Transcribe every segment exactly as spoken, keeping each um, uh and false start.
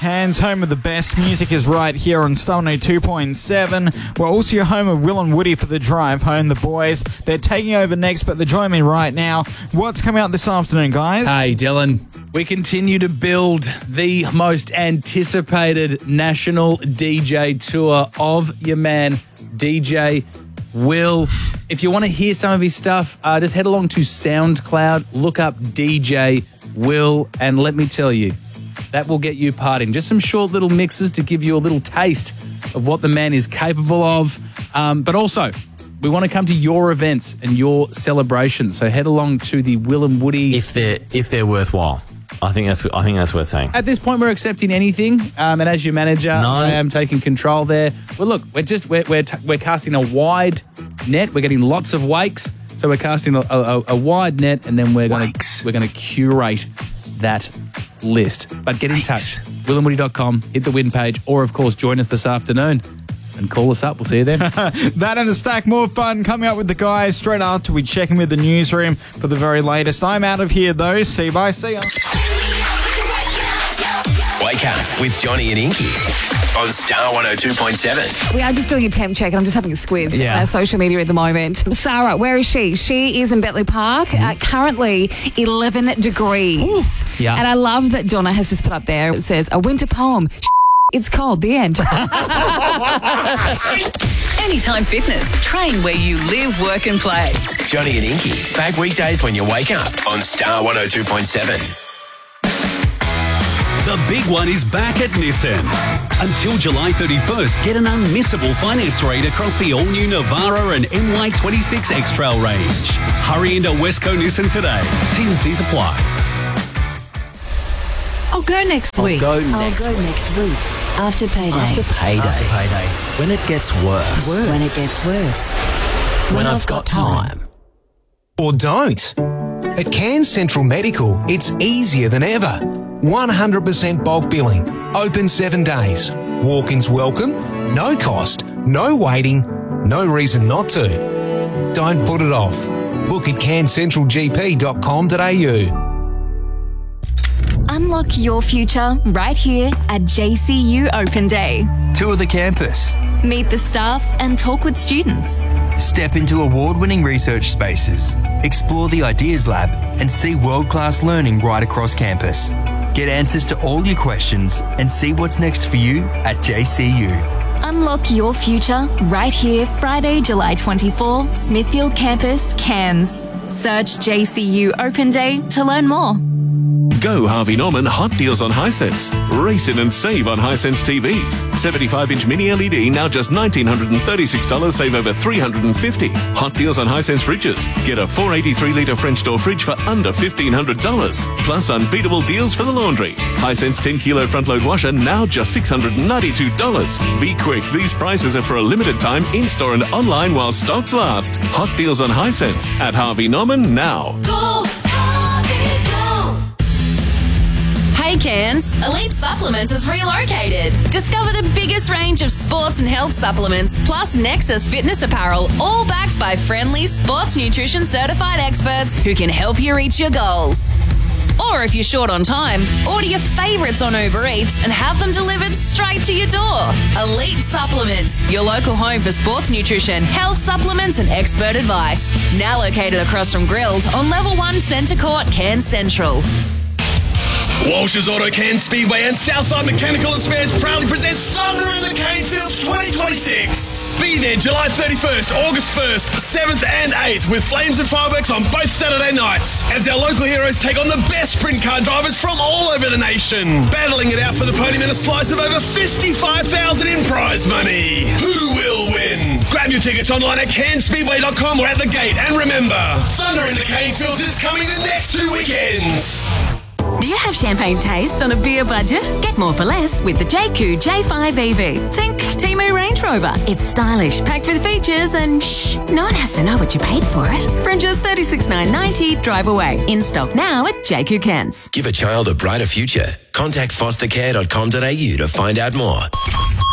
Cairns, home of the best music, is right here on Star one oh two point seven. We're also your home of Will and Woody for the drive home. The boys, they're taking over next, but they're joining me right now. What's coming out this afternoon, guys? Hey, Dylan. We continue to build the most anticipated national D J tour of your man, D J Will. If you want to hear some of his stuff, uh, just head along to SoundCloud, look up D J Will, and let me tell you, that will get you partying. Just some short little mixes to give you a little taste of what the man is capable of. Um, but also, we want to come to your events and your celebrations. So head along to the Will and Woody. If they're if they're worthwhile, I think that's I think that's worth saying. At this point, we're accepting anything, um, and as your manager, no. I am taking control there. Well, look, we're just we're we're, t- we're casting a wide net. We're getting lots of wakes, so we're casting a, a, a wide net, and then we're going to we're going to curate that list. But get in touch, will and woody dot com, hit the win page, or of course join us this afternoon and call us up. We'll see you then. That and a stack more fun coming up with the guys straight after we check in with the newsroom for the very latest. I'm out of here though. See you, bye. See ya. Wake up with Johnny and Inky on Star one oh two point seven. We are just doing a temp check and I'm just having a squiz Yeah. on our social media at the moment. Sarah, where is she? She is in Bentley Park, uh, currently eleven degrees. Yeah. And I love that Donna has just put up there, it says, a winter poem. It's cold, the end. Anytime Fitness. Train where you live, work and play. Johnny and Inky, back weekdays when you wake up on Star one oh two point seven. The big one is back at Nissan. Until July thirty-first, get an unmissable finance rate across the all-new Navara and M Y twenty-six X-Trail range. Hurry into Westco Nissan today. T's and C's apply. I'll go next week. Go next I'll go week. next week. After payday. After payday. After payday. When it gets worse. Worse. When it gets worse. When, When I've, I've got, got time. time. Or don't. At Cairns Central Medical, it's easier than ever. one hundred percent bulk billing, open seven days. Walk-ins welcome, no cost, no waiting, no reason not to. Don't put it off. Book at cairns central g p dot com dot a u. Unlock your future right here at J C U Open Day. Tour the campus. Meet the staff and talk with students. Step into award-winning research spaces. Explore the Ideas Lab and see world-class learning right across campus. Get answers to all your questions and see what's next for you at J C U. Unlock your future right here Friday, July twenty-fourth, Smithfield Campus, Cairns. Search J C U Open Day to learn more. Go Harvey Norman Hot Deals on Hisense. Race in and save on Hisense T Vs. seventy-five inch mini L E D now just one thousand nine hundred thirty-six dollars, save over three hundred fifty dollars. Hot Deals on Hisense fridges. Get a four eighty-three litre French door fridge for under fifteen hundred dollars. Plus unbeatable deals for the laundry. Hisense ten kilo front load washer now just six hundred ninety-two dollars. Be quick, these prices are for a limited time in-store and online while stocks last. Hot Deals on Hisense at Harvey Norman now. Hey Cairns, Elite Supplements is relocated. Discover the biggest range of sports and health supplements, plus Nexus fitness apparel, all backed by friendly sports nutrition certified experts who can help you reach your goals. Or if you're short on time, order your favourites on Uber Eats and have them delivered straight to your door. Elite Supplements, your local home for sports nutrition, health supplements and expert advice. Now located across from Grilled on Level one Centre Court, Cairns Central. Walsh's Auto Cairns Speedway and Southside Mechanical and Spares proudly presents Thunder in the Cane Fields twenty twenty-six. Be there July thirty-first, August first, seventh and eighth with flames and fireworks on both Saturday nights as our local heroes take on the best sprint car drivers from all over the nation, battling it out for the podium and a slice of over fifty-five thousand dollars in prize money. Who will win? Grab your tickets online at cairns speedway dot com or at the gate, and remember, Thunder in the Cane Fields is coming the next two weekends. Do you have champagne taste on a beer budget? Get more for less with the J Q J five E V. Think Temu Range Rover. It's stylish, packed with features, and shh, no one has to know what you paid for it. From just thirty-six thousand nine hundred ninety dollars, drive away. In stock now at J Q Cairns. Give a child a brighter future. Contact foster care dot com dot a u to find out more.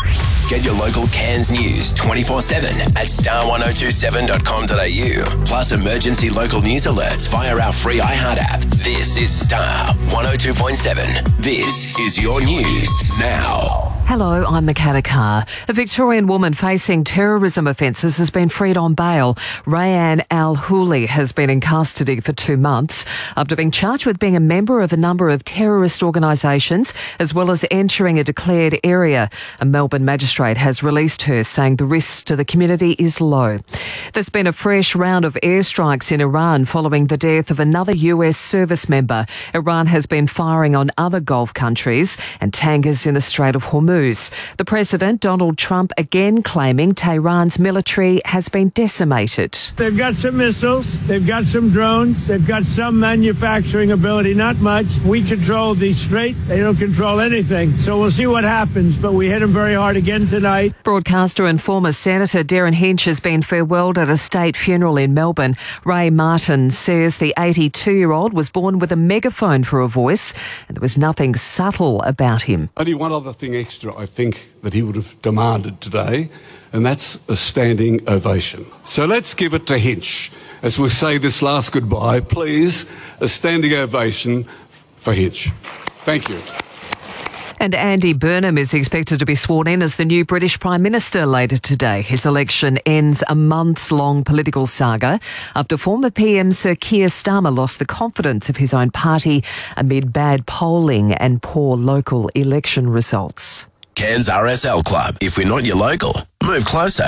Get your local Cairns news twenty-four seven at star ten twenty-seven dot com dot a u. Plus emergency local news alerts via our free iHeart app. This is Star one oh two point seven. This is your news now. Hello, I'm Michaela Carr. A Victorian woman facing terrorism offences has been freed on bail. Rayanne Al-Houli has been in custody for two months after being charged with being a member of a number of terrorist organisations as well as entering a declared area. A Melbourne magistrate has released her, saying the risk to the community is low. There's been a fresh round of airstrikes in Iran following the death of another U S service member. Iran has been firing on other Gulf countries and tankers in the Strait of Hormuz. The President, Donald Trump, again claiming Tehran's military has been decimated. They've got some missiles, they've got some drones, they've got some manufacturing ability, not much. We control the strait, they don't control anything. So we'll see what happens, but we hit them very hard again tonight. Broadcaster and former Senator Darren Hinch has been farewelled at a state funeral in Melbourne. Ray Martin says the eighty-two-year-old was born with a megaphone for a voice and there was nothing subtle about him. Only one other thing extra I think that he would have demanded today, and that's a standing ovation. So let's give it to Hinch as we say this last goodbye. Please, a standing ovation for Hinch. Thank you. And Andy Burnham is expected to be sworn in as the new British Prime Minister later today. His election ends a months-long political saga after former P M Sir Keir Starmer lost the confidence of his own party amid bad polling and poor local election results. Cairns R S L Club. If we're not your local, move closer.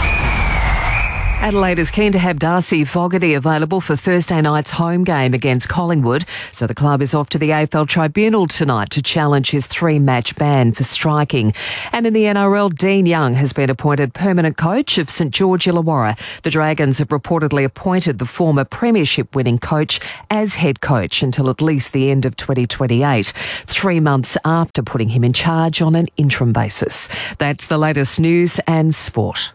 Adelaide is keen to have Darcy Fogarty available for Thursday night's home game against Collingwood, so the club is off to the A F L Tribunal tonight to challenge his three-match ban for striking. And in the N R L, Dean Young has been appointed permanent coach of St George Illawarra. The Dragons have reportedly appointed the former premiership-winning coach as head coach until at least the end of twenty twenty-eight, three months after putting him in charge on an interim basis. That's the latest news and sport.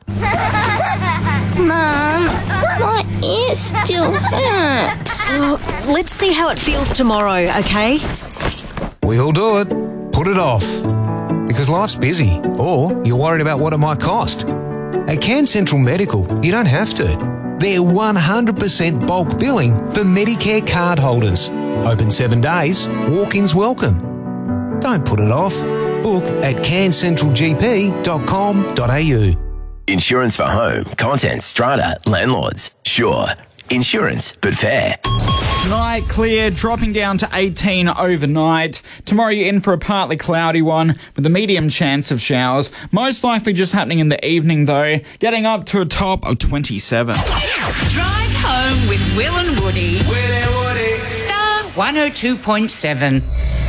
Mum, my ear still hurts. Oh, let's see how it feels tomorrow, okay? We'll do it. Put it off. Because life's busy, or you're worried about what it might cost. At Cairns Central Medical, you don't have to. They're one hundred percent bulk billing for Medicare card holders. Open seven days, walk-ins welcome. Don't put it off. Book at cairns central g p dot com dot a u. Insurance for home, contents, strata, landlords. Sure, insurance, but fair. Tonight, clear, dropping down to eighteen overnight. Tomorrow, you're in for a partly cloudy one with a medium chance of showers. Most likely just happening in the evening, though, getting up to a top of twenty-seven. Drive home with Will and Woody. Will and Woody. Star one oh two point seven.